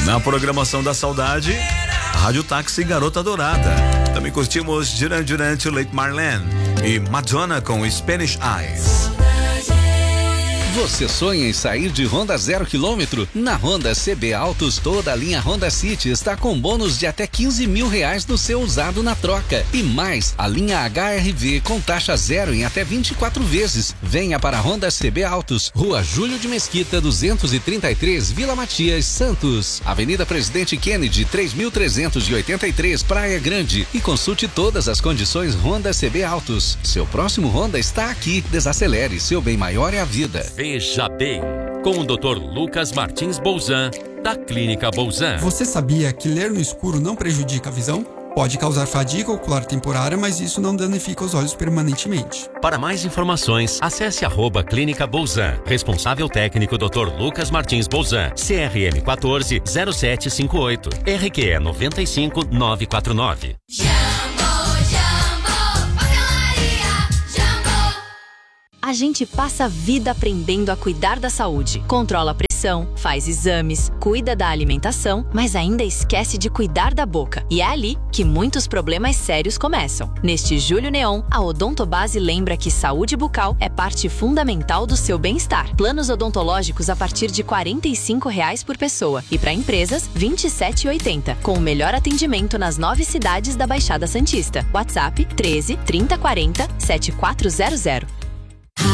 Na programação da saudade, Rádio Táxi Garota Dourada. Também curtimos Duran Duran to Lake Marlene e Madonna com Spanish Eyes. Você sonha em sair de Honda 0 km? Na Honda CB Autos, toda a linha Honda City está com bônus de até 15 mil reais no seu usado na troca. E mais, a linha HR-V com taxa zero em até 24 vezes. Venha para a Honda CB Autos, Rua Júlio de Mesquita, 233, Vila Matias, Santos. Avenida Presidente Kennedy, 3383, Praia Grande. E consulte todas as condições Honda CB Autos. Seu próximo Honda está aqui. Desacelere, seu bem maior é a vida. Veja bem, com o Dr. Lucas Martins Bolzan, da Clínica Bolzan. Você sabia que ler no escuro não prejudica a visão? Pode causar fadiga ocular temporária, mas isso não danifica os olhos permanentemente. Para mais informações, acesse @Clínica Bolzan. Responsável técnico Dr. Lucas Martins Bolzan, CRM 14 0758, RQE 95 949. A gente passa a vida aprendendo a cuidar da saúde. Controla a pressão, faz exames, cuida da alimentação, mas ainda esquece de cuidar da boca. E é ali que muitos problemas sérios começam. Neste Julho Neon, a Odontobase lembra que saúde bucal é parte fundamental do seu bem-estar. Planos odontológicos a partir de R$ 45,00 por pessoa. E para empresas, R$ 27,80. Com o melhor atendimento nas 9 cidades da Baixada Santista. WhatsApp 13 30 40 7400.